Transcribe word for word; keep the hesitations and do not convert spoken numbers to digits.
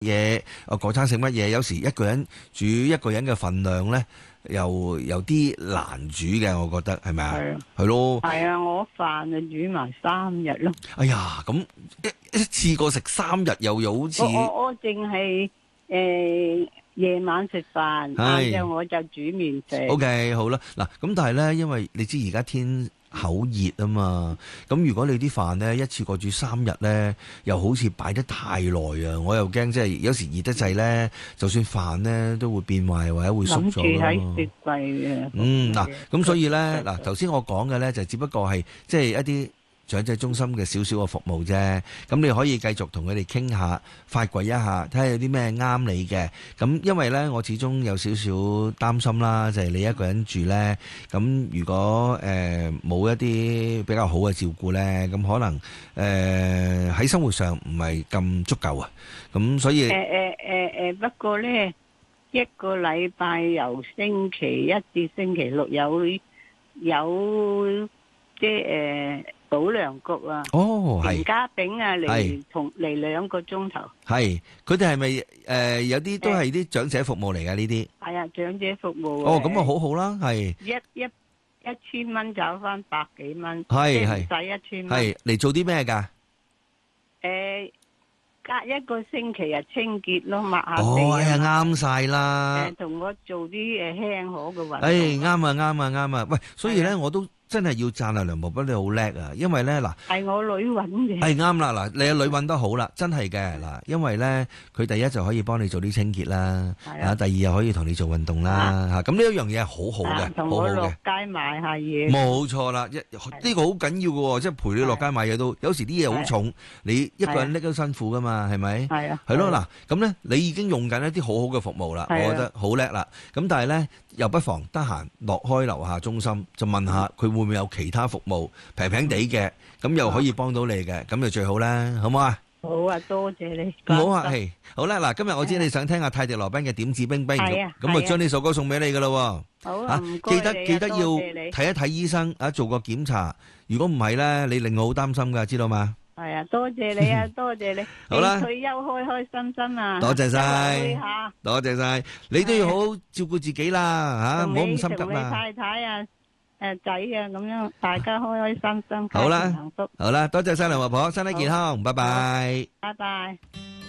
嘢，啊嗰餐食乜嘢？有時一個人煮一個人嘅份量咧，又有啲難煮嘅，我覺得係咪啊？ 係啊， 係咯。 係啊，我飯就煮埋三日咯。 哎呀，咁一一次過食三日又有好似我我我淨係誒夜晚食飯，晏晝我就煮麵食。 O K 好啦，嗱咁但係咧，因為你知而家天口熱啊嘛，咁如果你啲飯咧一次過煮三日咧，又好似擺得太耐啊，我又驚即係有時熱得滯咧，就算飯咧都會變壞或者會縮諗住咗咯。 喺雪櫃嘅。 嗯，嗱，咁所以咧，嗱頭先我講嘅咧就只不過係即係一啲長者中心嘅少少嘅服務啫，咁你可以繼續同佢哋傾下，發掘一下，睇下有啲咩啱你嘅。咁因為呢，我始終有少少擔心啦，就係你一個人住呢。咁如果誒冇一啲比較好嘅照顧呢，咁可能誒喺生活上唔係咁足夠啊。咁所以誒誒誒誒，不過呢，一個禮拜由星期一至星期六有有即係誒。保良局啊， 哦，係田家炳啊，嚟係同嚟兩個鐘頭。 係，佢哋係咪誒有啲都係啲長者服務嚟㗎呢啲？ 係啊，長者服務。 哦，咁啊好好啦，係一一一千蚊找翻百幾蚊， 係係即係唔使一千蚊。 係嚟做啲咩㗎？ 誒，隔一個星期啊，清潔咯，抹下地。 哦，哎呀，啱晒啦！ 誒，同我做啲誒輕可嘅運動。 誒，啱啊，啱啊，啱啊！喂，所以咧，我都真係要讚阿梁婆婆你好叻啊！因為咧嗱， 係我女揾嘅。 係啱啦，嗱，你阿女揾得好啦，真係嘅嗱，因為咧佢第一就可以幫你做啲清潔啦，啊，第二又可以同你做運動啦，嚇，咁呢一樣嘢係好好嘅， 同我落街買下嘢。 冇錯啦，一呢個好緊要嘅喎，即係陪你落街買嘢都，有時啲嘢好重，你一個人拎都辛苦噶嘛，係咪？係啊，係咯，嗱，咁咧你已經用緊一啲好好嘅服務啦，我覺得好叻啦，咁但係咧又不妨得閒落開樓下中心就問下佢會。會唔會有其他服務平平地嘅，咁又可以幫到你嘅，咁就最好啦，好唔好啊？ 好啊，多謝你。 唔好客氣，好啦，嗱，今日我知你想聽阿泰迪羅賓嘅點指兵兵，咁啊將呢首歌送俾你噶啦， 好啊，唔該你啊， 記得記得要睇一睇醫生啊，做個檢查，如果唔係咧，你令我好擔心噶，知道嗎？ 係啊，多謝你啊，多謝你。 好啦， 退休開開心心啊！ 多謝晒，多謝晒，你都要好好照顧自己啦，吓，唔好咁心急啦。 同你太太啊。誒仔啊，咁樣大家開開心心， 好啦， 幸福。 好啦，多謝晒梁婆婆，身體健康，拜拜。 拜拜。